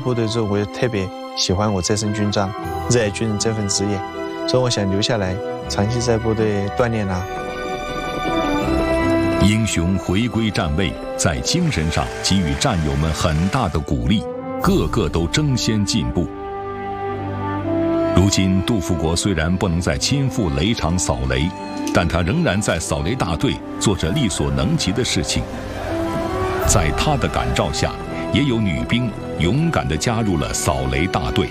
部队之后，我就特别喜欢我这身军装，热爱军人这份职业，所以我想留下来，长期在部队锻炼啊。 英雄回归站位，在精神上给予战友们很大的鼓励，个个都争先进步。如今，杜富国虽然不能在亲赴雷场扫雷，但他仍然在扫雷大队做着力所能及的事情。在他的感召下，也有女兵勇敢地加入了扫雷大队。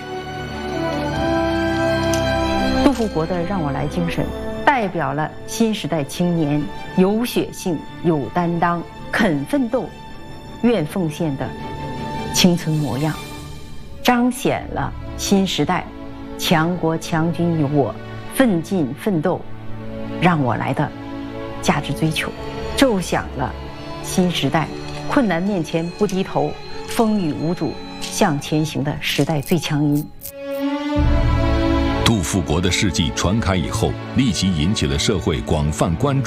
杜富国的让我来精神，代表了新时代青年有血性、有担当、肯奋斗、愿奉献的青春模样，彰显了新时代强国强军有我、奋进奋斗让我来的价值追求，奏响了新时代困难面前不低头、风雨无阻向前行的时代最强音。 杜富国的事迹传开以后，立即引起了社会广泛关注。